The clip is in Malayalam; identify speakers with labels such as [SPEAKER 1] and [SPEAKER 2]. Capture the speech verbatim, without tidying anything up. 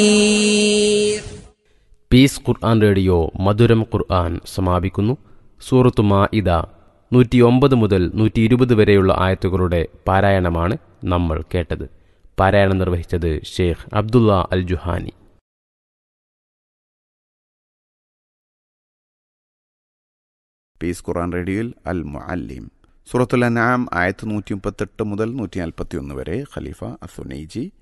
[SPEAKER 1] പീസ് ഖുർആൻ റേഡിയോ മധുരം ഖുർആൻ സമാപിക്കുന്നു. സൂറത്തു മാഇദ നൂറ്റി ഒമ്പത് മുതൽ നൂറ്റി ഇരുപത് വരെയുള്ള ആയത്തുകളുടെ പാരായണമാണ് നമ്മൾ കേട്ടത്. പാരായണം നിർവഹിച്ചത് ഷെയ്ഖ് അബ്ദുള്ള അൽ ജുഹാനി.
[SPEAKER 2] പീസ് ഖുർആൻ റേഡിയോയിൽ അൽ മുഅല്ലിം സൂറത്തുൽ അൻആം ആയത്ത് നൂറ്റി മുപ്പത്തെട്ട് മുതൽ നൂറ്റി നാൽപ്പത്തി ഒന്ന് വരെ ഖലീഫ അസുനൈജി